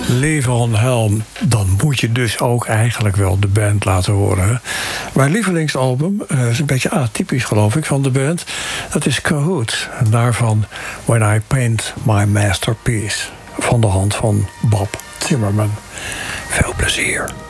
Levon Helm, dan moet je dus ook eigenlijk wel de band laten horen. Hè? Mijn lievelingsalbum, is een beetje atypisch geloof ik van de band. Dat is Kahoot. En daarvan When I Paint My Masterpiece. Van de hand van Bob Zimmerman. Veel plezier.